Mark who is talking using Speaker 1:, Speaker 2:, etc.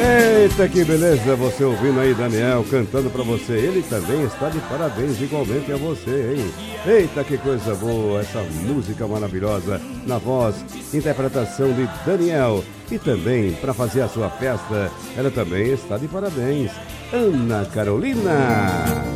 Speaker 1: Eita, que beleza, você ouvindo aí Daniel cantando pra você. Ele também está de parabéns igualmente a você, hein? Eita, que coisa boa, essa música maravilhosa na voz, interpretação de Daniel. E também, para fazer a sua festa, ela também está de parabéns, Ana Carolina.